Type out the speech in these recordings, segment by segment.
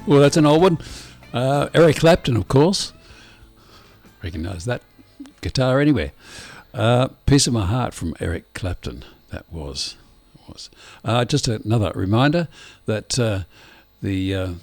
Well, that's an old one. Eric Clapton, of course. Recognise that guitar anywhere. Piece of My Heart from Eric Clapton. That was. Just another reminder that the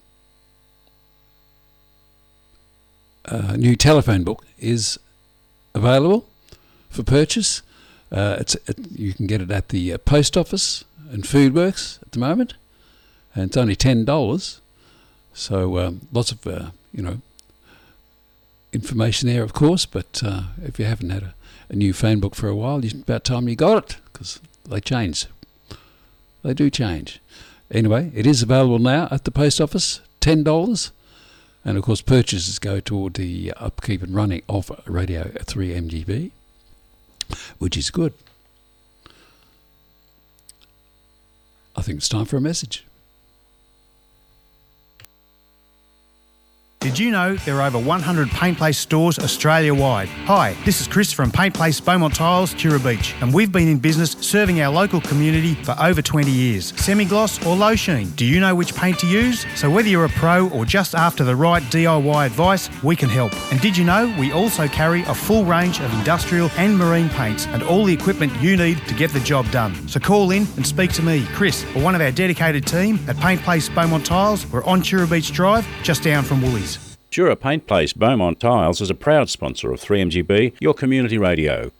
new telephone book is available for purchase. You can get it at the post office and Foodworks at the moment, and it's only $10. So lots of information there, of course. But if you haven't had a new phone book for a while, it's about time you got it, because they change. They do change. Anyway, it is available now at the post office, $10. And of course, purchases go toward the upkeep and running of Radio 3 MGB, which is good. I think it's time for a message. Did you know there are over 100 Paint Place stores Australia-wide? Hi, this is Chris from Paint Place Beaumont Tiles, Tura Beach, and we've been in business serving our local community for over 20 years. Semi-gloss or low sheen, do you know which paint to use? So whether you're a pro or just after the right DIY advice, we can help. And did you know we also carry a full range of industrial and marine paints and all the equipment you need to get the job done? So call in and speak to me, Chris, or one of our dedicated team at Paint Place Beaumont Tiles. We're on Tura Beach Drive, just down from Woolies. Tura Paint Place Beaumont Tiles is a proud sponsor of 3MGB, your community radio.